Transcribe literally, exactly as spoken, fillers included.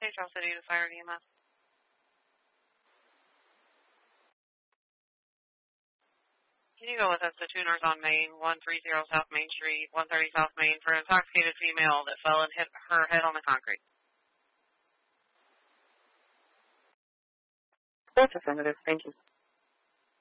Charles City to Fire E M S. Can you go with us to Tuners on Main, one thirty South Main Street, one thirty South Main, for an intoxicated female that fell and hit her head on the concrete? That's affirmative. Thank you.